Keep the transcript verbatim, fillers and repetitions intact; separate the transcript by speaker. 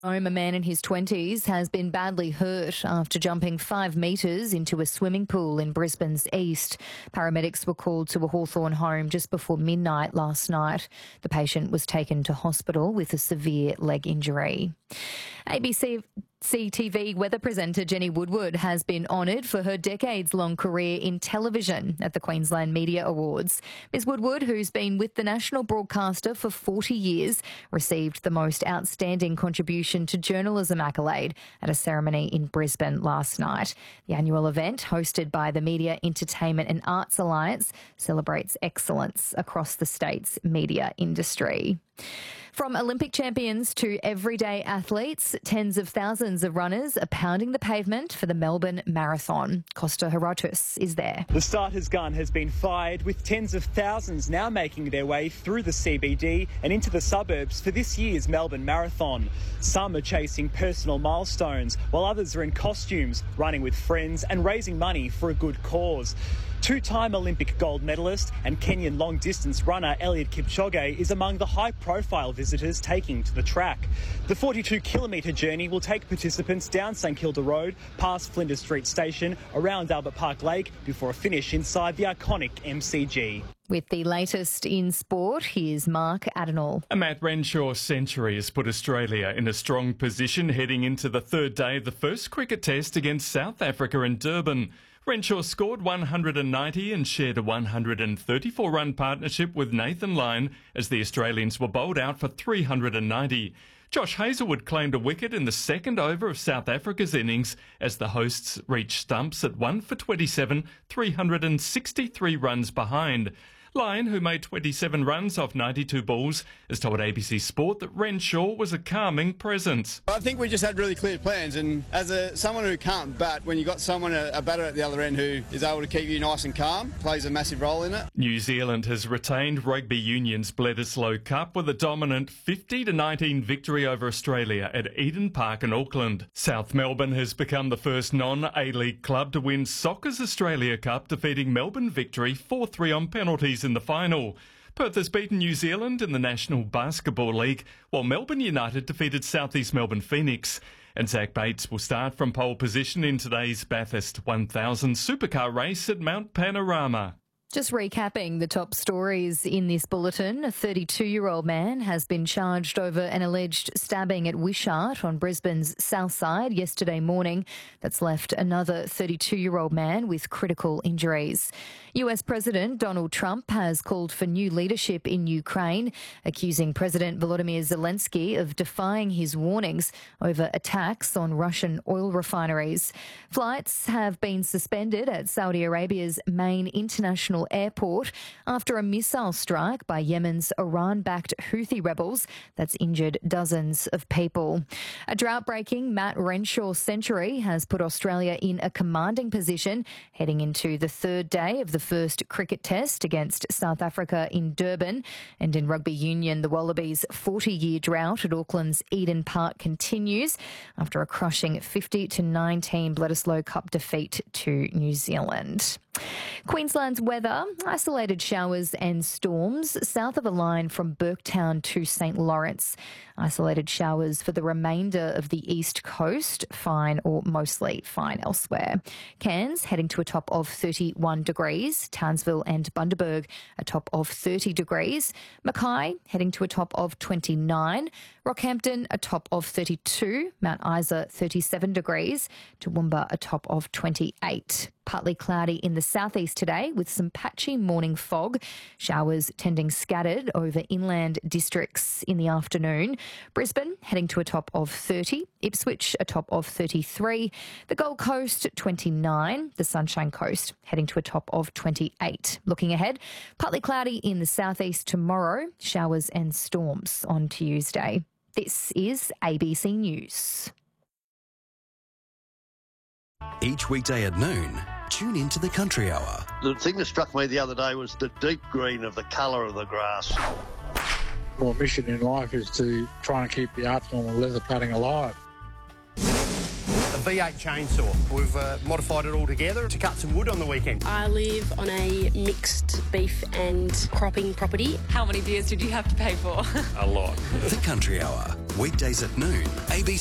Speaker 1: A man in his twenties has been badly hurt after jumping five metres into a swimming pool in Brisbane's east. Paramedics were called to a Hawthorn home just before midnight last night. The patient was taken to hospital with a severe leg injury. A B C T V weather presenter Jenny Woodward has been honoured for her decades-long career in television at the Queensland Media Awards. Miz Woodward, who's been with the national broadcaster for forty years, received the most outstanding contribution to journalism accolade at a ceremony in Brisbane last night. The annual event, hosted by the Media, Entertainment and Arts Alliance, celebrates excellence across the state's media industry. From Olympic champions to everyday athletes, tens of thousands of runners are pounding the pavement for the Melbourne Marathon. Costa Herotus is there.
Speaker 2: The starter's gun has been fired, with tens of thousands now making their way through the C B D and into the suburbs for this year's Melbourne Marathon. Some are chasing personal milestones, while others are in costumes, running with friends and raising money for a good cause. Two-time Olympic gold medalist and Kenyan long-distance runner Eliud Kipchoge is among the high-profile visitors taking to the track. The forty-two kilometre journey will take participants down St Kilda Road, past Flinders Street Station, around Albert Park Lake, before a finish inside the iconic M C G.
Speaker 1: With the latest in sport, here's Mark Adenall.
Speaker 3: A Matt Renshaw century has put Australia in a strong position heading into the third day of the first cricket test against South Africa in Durban. Renshaw scored one hundred ninety and shared a one hundred thirty-four run partnership with Nathan Lyon as the Australians were bowled out for three hundred ninety. Josh Hazlewood claimed a wicket in the second over of South Africa's innings as the hosts reached stumps at one for twenty-seven, three hundred sixty-three runs behind. Lyon, who made twenty-seven runs off ninety-two balls, has told A B C Sport that Renshaw was a calming presence.
Speaker 4: I think we just had really clear plans, and as a someone who can't bat, when you've got someone, a, a batter at the other end who is able to keep you nice and calm, plays a massive role in it.
Speaker 3: New Zealand has retained Rugby Union's Bledisloe Cup with a dominant fifty to nineteen victory over Australia at Eden Park in Auckland. South Melbourne has become the first non-A-League club to win Soccer's Australia Cup, defeating Melbourne Victory four three on penalties in the final. Perth has beaten New Zealand in the National Basketball League, while Melbourne United defeated South East Melbourne Phoenix. And Zach Bates will start from pole position in today's Bathurst one thousand supercar race at Mount Panorama.
Speaker 1: Just recapping the top stories in this bulletin, a thirty-two-year-old man has been charged over an alleged stabbing at Wishart on Brisbane's south side yesterday morning. That's left another thirty-two-year-old man with critical injuries. U S President Donald Trump has called for new leadership in Ukraine, accusing President Volodymyr Zelensky of defying his warnings over attacks on Russian oil refineries. Flights have been suspended at Saudi Arabia's main international airport after a missile strike by Yemen's Iran-backed Houthi rebels that's injured dozens of people. A drought-breaking Matt Renshaw century has put Australia in a commanding position heading into the third day of the first cricket test against South Africa in Durban. And in rugby union, the Wallabies' forty-year drought at Auckland's Eden Park continues after a crushing fifty to nineteen Bledisloe Cup defeat to New Zealand. Queensland's weather, isolated showers and storms south of a line from Burketown to St Lawrence. Isolated showers for the remainder of the east coast, fine or mostly fine elsewhere. Cairns heading to a top of thirty-one degrees. Townsville and Bundaberg a top of thirty degrees. Mackay heading to a top of twenty-nine. Rockhampton a top of thirty-two. Mount Isa thirty-seven degrees. Toowoomba a top of twenty-eight. Partly cloudy in the southeast today with some patchy morning fog. Showers tending scattered over inland districts in the afternoon. Brisbane heading to a top of thirty. Ipswich a top of thirty-three. The Gold Coast twenty-nine. The Sunshine Coast heading to a top of twenty-eight. Looking ahead, partly cloudy in the southeast tomorrow. Showers and storms on Tuesday. This is A B C News.
Speaker 5: Each weekday at noon, tune into the Country Hour.
Speaker 6: The thing that struck me the other day was the deep green of the colour of the grass.
Speaker 7: My mission in life is to try and keep the art form of leather padding alive. A V eight chainsaw. We've uh, modified it all together to cut some wood on the weekend.
Speaker 8: I live on a mixed beef and cropping property.
Speaker 9: How many beers did you have to pay for?
Speaker 7: A lot.
Speaker 5: The Country Hour, weekdays at noon, A B C